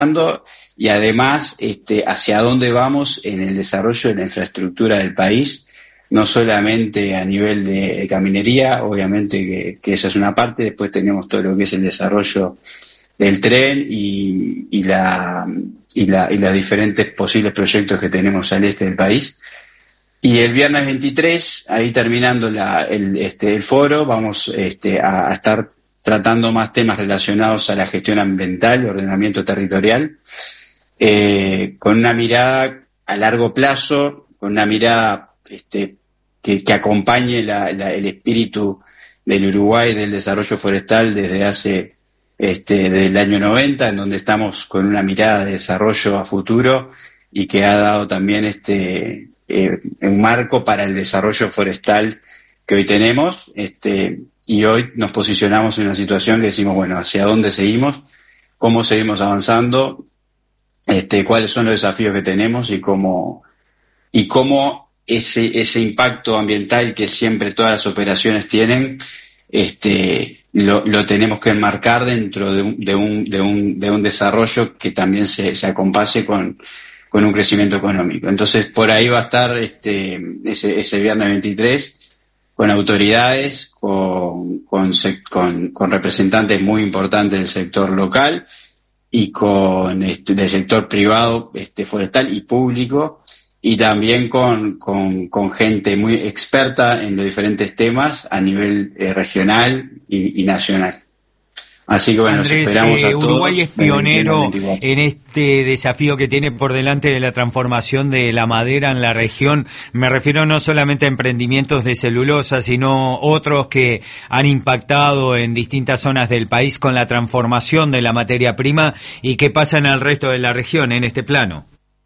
y además hacia dónde vamos en el desarrollo de la infraestructura del país, no solamente a nivel de caminería, obviamente que esa es una parte, después tenemos todo lo que es el desarrollo del tren y los diferentes posibles proyectos que tenemos al este del país. Y el viernes 23, ahí terminando el foro, vamos a estar tratando más temas relacionados a la gestión ambiental y ordenamiento territorial, con una mirada a largo plazo, con una mirada que acompañe el espíritu del Uruguay del desarrollo forestal desde el año 90, en donde estamos con una mirada de desarrollo a futuro y que ha dado también un marco para el desarrollo forestal que hoy tenemos, y hoy nos posicionamos en una situación que decimos, bueno, ¿hacia dónde seguimos? ¿Cómo seguimos avanzando? ¿Cuáles son los desafíos que tenemos? Y cómo ese impacto ambiental que siempre todas las operaciones tienen, lo tenemos que enmarcar dentro de un desarrollo que también se acompase con un crecimiento económico. Entonces, por ahí va a estar ese viernes 23 con autoridades, con representantes muy importantes del sector local y del sector privado forestal y público, y también con gente muy experta en los diferentes temas a nivel regional y nacional. Así que bueno, Andrés, esperamos a todos. Uruguay es pionero en este desafío que tiene por delante de la transformación de la madera en la región. Me refiero no solamente a emprendimientos de celulosa, sino otros que han impactado en distintas zonas del país con la transformación de la materia prima. ¿Y qué pasa en el resto de la región en este plano?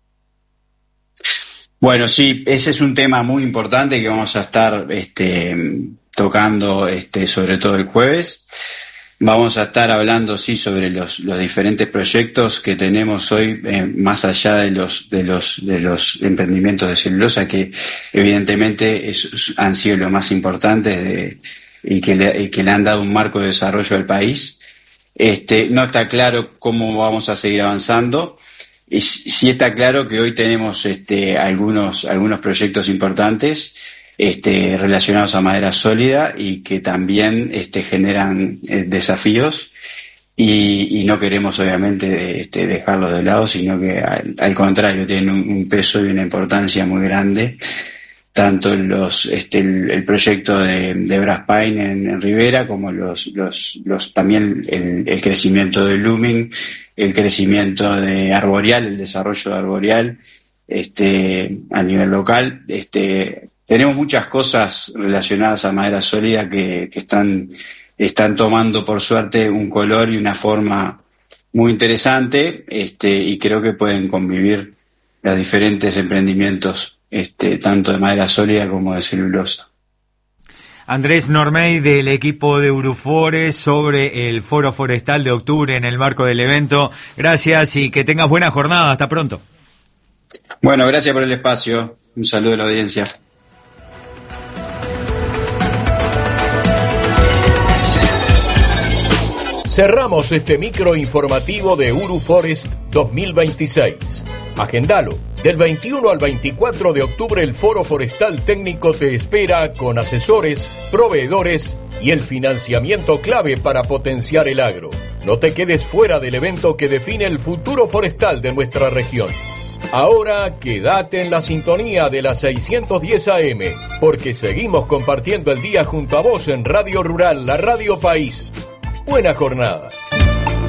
Bueno, sí, ese es un tema muy importante que vamos a estar tocando sobre todo el jueves. Vamos a estar hablando, sí, sobre los diferentes proyectos que tenemos hoy, más allá de los emprendimientos de celulosa, que evidentemente han sido lo más importantes y que le han dado un marco de desarrollo al país. No está claro cómo vamos a seguir avanzando. Y sí está claro que hoy tenemos algunos proyectos importantes relacionados a madera sólida y que también generan desafíos y no queremos obviamente dejarlos de lado, sino que al contrario tienen un peso y una importancia muy grande, tanto el proyecto de Brass Pine en Rivera como también el crecimiento de Looming, el crecimiento de Arboreal, el desarrollo de Arboreal a nivel local. Tenemos muchas cosas relacionadas a madera sólida que están tomando por suerte un color y una forma muy interesante, y creo que pueden convivir los diferentes emprendimientos, tanto de madera sólida como de celulosa. Andrés Normey, del equipo de Urufores, sobre el Foro Forestal de octubre en el marco del evento. Gracias y que tengas buena jornada. Hasta pronto. Bueno, gracias por el espacio. Un saludo a la audiencia. Cerramos este micro informativo de Uruforest 2026. Agendalo. Del 21 al 24 de octubre el Foro Forestal Técnico te espera con asesores, proveedores y el financiamiento clave para potenciar el agro. No te quedes fuera del evento que define el futuro forestal de nuestra región. Ahora quédate en la sintonía de la 610 AM, porque seguimos compartiendo el día junto a vos en Radio Rural, la Radio País. Buena jornada.